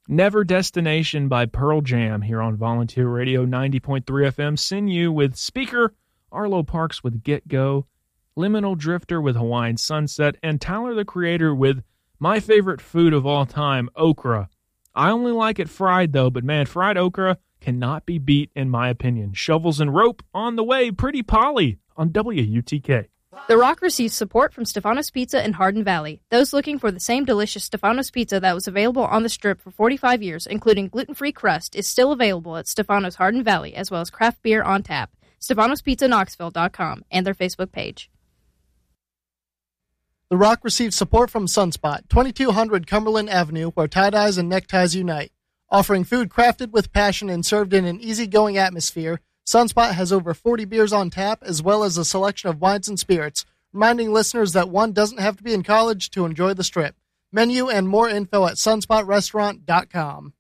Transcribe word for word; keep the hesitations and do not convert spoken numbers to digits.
Never Destination by Pearl Jam here on Volunteer Radio ninety point three F M. Sinew with Speaker, Arlo Parks with Get Go, Liminal Drifter with Hawaiian Sunset, and Tyler the Creator with my favorite food of all time, okra. I only like it fried though, but man, fried okra cannot be beat in my opinion. Shovels and Rope on the way, Pretty Polly on W U T K. The Rock receives support from Stefanos Pizza in Hardin Valley. Those looking for the same delicious Stefanos Pizza that was available on the Strip for forty-five years, including gluten-free crust, is still available at Stefanos Hardin Valley, as well as craft beer on tap. Stefanos Pizza Knoxville dot com and their Facebook page. The Rock receives support from Sunspot, twenty-two hundred Cumberland Avenue, where tie-dyes and neckties unite. Offering food crafted with passion and served in an easygoing atmosphere, Sunspot has over forty beers on tap, as well as a selection of wines and spirits, reminding listeners that one doesn't have to be in college to enjoy the Strip. Menu and more info at sunspot restaurant dot com.